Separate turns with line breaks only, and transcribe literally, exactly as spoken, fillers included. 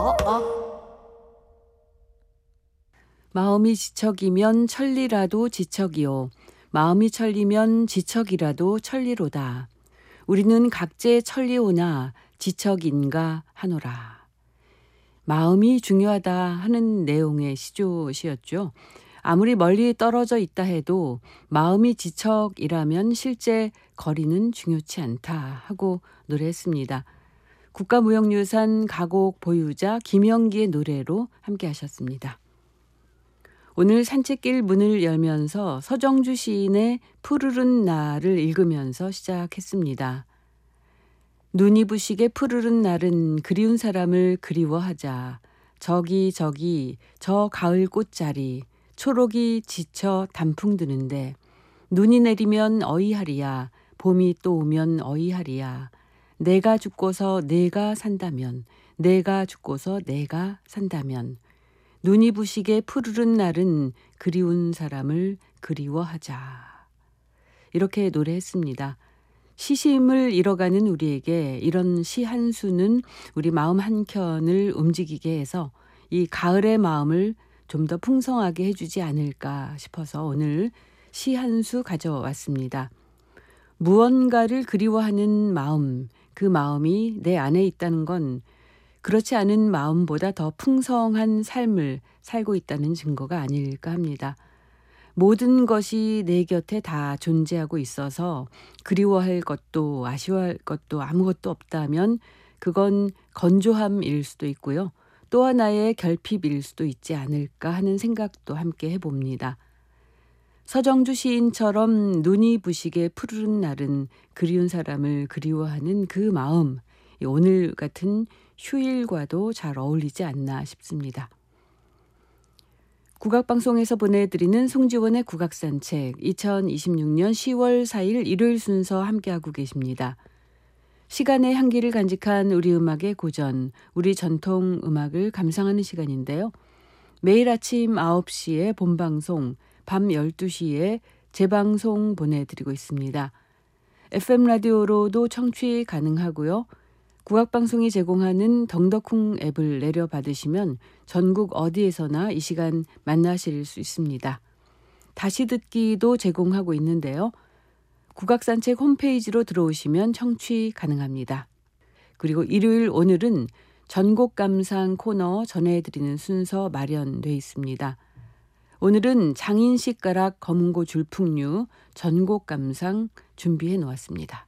마음이 지척이면 천리라도 지척이요. 마음이 천리면 지척이라도 천리로다. 우리는 각제 천리오나 지척인가 하노라. 마음이 중요하다 하는 내용의 시조시였죠. 아무리 멀리 떨어져 있다 해도 마음이 지척이라면 실제 거리는 중요치 않다 하고 노래했습니다. 국가무형유산 가곡 보유자 김영기의 노래로 함께 하셨습니다. 오늘 산책길 문을 열면서 서정주 시인의 푸르른 날을 읽으면서 시작했습니다. 눈이 부시게 푸르른 날은 그리운 사람을 그리워하자. 저기 저기 저 가을 꽃자리 초록이 지쳐 단풍 드는데 눈이 내리면 어이하리야. 봄이 또 오면 어이하리야. 내가 죽고서 내가 산다면 내가 죽고서 내가 산다면 눈이 부시게 푸르른 날은 그리운 사람을 그리워하자. 이렇게 노래했습니다. 시심을 잃어가는 우리에게 이런 시 한 수는 우리 마음 한켠을 움직이게 해서 이 가을의 마음을 좀 더 풍성하게 해주지 않을까 싶어서 오늘 시 한 수 가져왔습니다. 무언가를 그리워하는 마음, 그 마음이 내 안에 있다는 건 그렇지 않은 마음보다 더 풍성한 삶을 살고 있다는 증거가 아닐까 합니다. 모든 것이 내 곁에 다 존재하고 있어서 그리워할 것도 아쉬워할 것도 아무것도 없다면 그건 건조함일 수도 있고요. 또 하나의 결핍일 수도 있지 않을까 하는 생각도 함께 해봅니다. 서정주 시인처럼 눈이 부시게 푸르른 날은 그리운 사람을 그리워하는 그 마음, 오늘 같은 휴일과도 잘 어울리지 않나 싶습니다. 국악방송에서 보내드리는 송지원의 국악산책 이천이십육 년 시월 사일 일요일 순서 함께하고 계십니다. 시간의 향기를 간직한 우리 음악의 고전, 우리 전통 음악을 감상하는 시간인데요. 매일 아침 아홉 시에 본방송, 밤 열두 시에 재방송 보내드리고 있습니다. 에프엠 라디오로도 청취 가능하고요. 국악방송이 제공하는 덩더쿵 앱을 내려받으시면 전국 어디에서나 이 시간 만나실 수 있습니다. 다시 듣기도 제공하고 있는데요. 국악산책 홈페이지로 들어오시면 청취 가능합니다. 그리고 일요일 오늘은 전곡 감상 코너 전해드리는 순서 마련돼 있습니다. 오늘은 장인식 가락 검은고 줄풍류 전곡 감상 준비해 놓았습니다.